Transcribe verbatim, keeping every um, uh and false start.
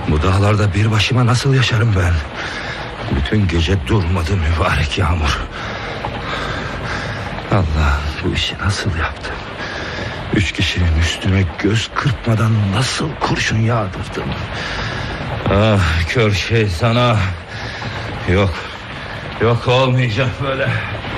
Bu dağlarda bir başıma nasıl yaşarım ben? Bütün gece durmadı mübarek yağmur. Allah, bu işi nasıl yaptım? Üç kişinin üstüne göz kırpmadan nasıl kurşun yağdırdım? Ah kör şey sana. Yok, yok olmayacak böyle.